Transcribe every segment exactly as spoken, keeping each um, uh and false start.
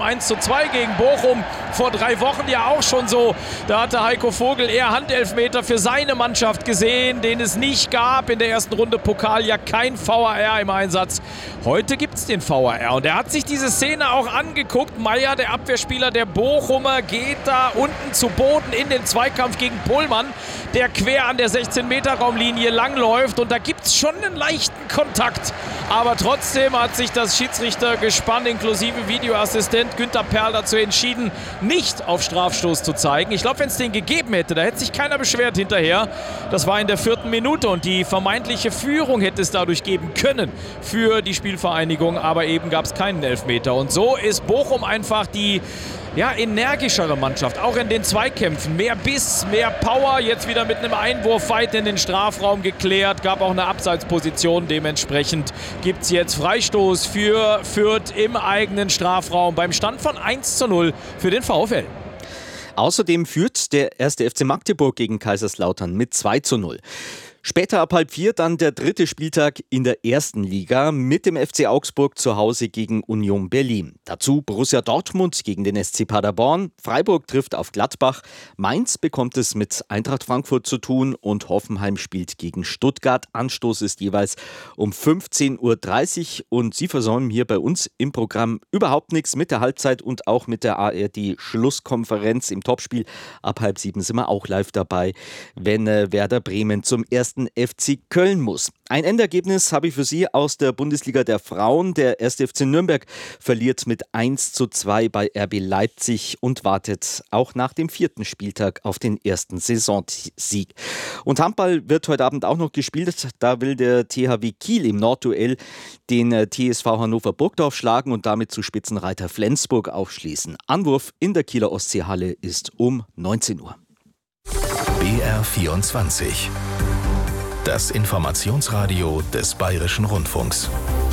eins zu zwei gegen Bochum. Vor drei Wochen ja auch schon so. Da hatte Heiko Vogel eher Handelfmeter für seine Mannschaft gesehen, den es nicht gab. In der ersten Runde Pokal ja kein V A R im Einsatz. Heute gibt es den V A R und er hat sich diese Szene auch angeguckt. Meier, der Abwehrspieler der Bochumer, geht da unten zu Boden in den Zweikampf gegen Pohlmann, der quer an der sechzehn-Meter-Raumlinie langläuft. Und da gibt es schon einen leichten Kontakt. Aber trotzdem hat sich das Schiedsrichtergespann inklusive Videoassistent Günther Perl dazu entschieden, nicht auf Strafstoß zu zeigen. Ich glaube, wenn es den gegeben hätte, da hätte sich keiner beschwert hinterher. Das war in der vierten Minute und die vermeintliche Führung hätte es dadurch geben können für die Spielvereinigung. Aber eben gab es keinen Elfmeter. Und so ist Bochum einfach die ja, energischere Mannschaft, auch in den Zweikämpfen. Mehr Biss, mehr Power, jetzt wieder mit einem Einwurf weit in den Strafraum geklärt. Gab auch eine Abseitsposition, dementsprechend gibt es jetzt Freistoß für Fürth im eigenen Strafraum beim Stand von eins zu null für den VfL. Außerdem führt der erste F C Magdeburg gegen Kaiserslautern mit zwei zu null. Später ab halb vier dann der dritte Spieltag in der ersten Liga mit dem F C Augsburg zu Hause gegen Union Berlin. Dazu Borussia Dortmund gegen den S C Paderborn, Freiburg trifft auf Gladbach, Mainz bekommt es mit Eintracht Frankfurt zu tun und Hoffenheim spielt gegen Stuttgart. Anstoß ist jeweils um fünfzehn Uhr dreißig und Sie versäumen hier bei uns im Programm überhaupt nichts mit der Halbzeit und auch mit der A R D-Schlusskonferenz im Topspiel. Ab halb sieben sind wir auch live dabei, wenn äh, Werder Bremen zum ersten F C Köln muss. Ein Endergebnis habe ich für Sie aus der Bundesliga der Frauen. Der erste F C Nürnberg verliert mit eins zu zwei bei R B Leipzig und wartet auch nach dem vierten Spieltag auf den ersten Saisonsieg. Und Handball wird heute Abend auch noch gespielt. Da will der T H W Kiel im Nordduell den T S V Hannover Burgdorf schlagen und damit zu Spitzenreiter Flensburg aufschließen. Anwurf in der Kieler Ostseehalle ist um neunzehn Uhr. B R vierundzwanzig. Das Informationsradio des Bayerischen Rundfunks.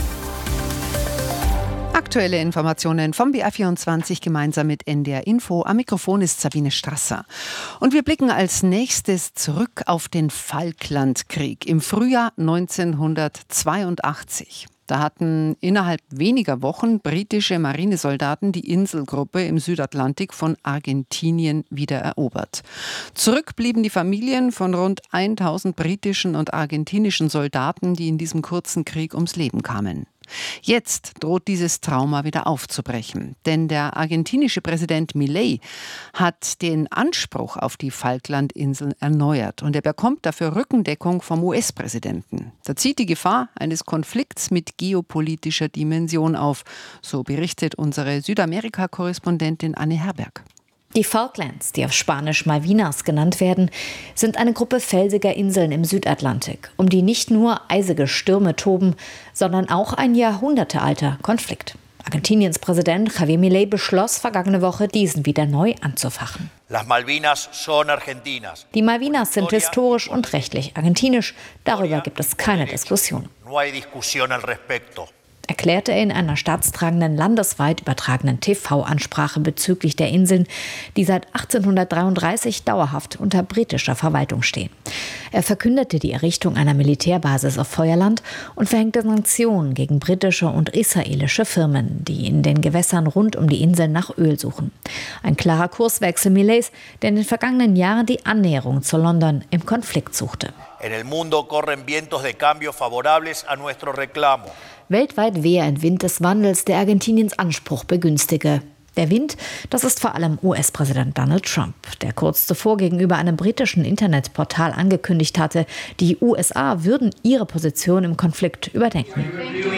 Aktuelle Informationen vom B R vierundzwanzig gemeinsam mit N D R Info. Am Mikrofon ist Sabine Strasser. Und wir blicken als nächstes zurück auf den Falklandkrieg im Frühjahr neunzehnhundertzweiundachtzig. Da hatten innerhalb weniger Wochen britische Marinesoldaten die Inselgruppe im Südatlantik von Argentinien wieder erobert. Zurück blieben die Familien von rund tausend britischen und argentinischen Soldaten, die in diesem kurzen Krieg ums Leben kamen. Jetzt droht dieses Trauma wieder aufzubrechen, denn der argentinische Präsident Milei hat den Anspruch auf die Falklandinseln erneuert und er bekommt dafür Rückendeckung vom U S-Präsidenten. Da zieht die Gefahr eines Konflikts mit geopolitischer Dimension auf, so berichtet unsere Südamerika-Korrespondentin Anne Herberg. Die Falklands, die auf Spanisch Malvinas genannt werden, sind eine Gruppe felsiger Inseln im Südatlantik, um die nicht nur eisige Stürme toben, sondern auch ein jahrhundertealter Konflikt. Argentiniens Präsident Javier Milei beschloss vergangene Woche, diesen wieder neu anzufachen. Las Malvinas son argentinas. Die Malvinas sind historisch und rechtlich argentinisch. Darüber gibt es keine Diskussion. No hay discusión al respecto. Erklärte er in einer staatstragenden, landesweit übertragenen T V-Ansprache bezüglich der Inseln, die seit achtzehnhundertdreiunddreißig dauerhaft unter britischer Verwaltung stehen. Er verkündete die Errichtung einer Militärbasis auf Feuerland und verhängte Sanktionen gegen britische und israelische Firmen, die in den Gewässern rund um die Inseln nach Öl suchen. Ein klarer Kurswechsel Milleis, der in den vergangenen Jahren die Annäherung zu London im Konflikt suchte. En el mundo corren vientos de cambio favorables a nuestro reclamo. Weltweit wehe ein Wind des Wandels, der Argentiniens Anspruch begünstige. Der Wind, das ist vor allem U S-Präsident Donald Trump, der kurz zuvor gegenüber einem britischen Internetportal angekündigt hatte, die U S A würden ihre Position im Konflikt überdenken.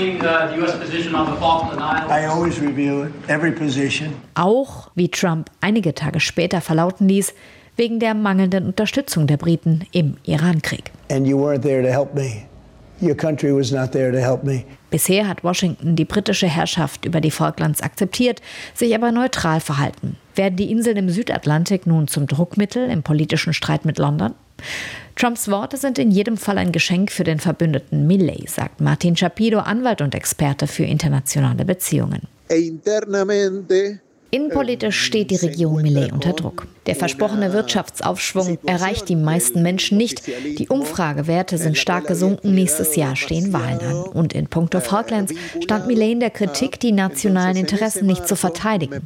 Auch, wie Trump einige Tage später verlauten ließ, wegen der mangelnden Unterstützung der Briten im Irankrieg. And you weren't there to help me. Your country was not there to help me. Bisher hat Washington die britische Herrschaft über die Falklands akzeptiert, sich aber neutral verhalten. Werden die Inseln im Südatlantik nun zum Druckmittel im politischen Streit mit London? Trumps Worte sind in jedem Fall ein Geschenk für den Verbündeten Milei, sagt Martin Chapido, Anwalt und Experte für internationale Beziehungen. E internamente Innenpolitisch steht die Regierung Milei unter Druck. Der versprochene Wirtschaftsaufschwung erreicht die meisten Menschen nicht. Die Umfragewerte sind stark gesunken. Nächstes Jahr stehen Wahlen an. Und in puncto Falklands stand Milei in der Kritik, die nationalen Interessen nicht zu verteidigen.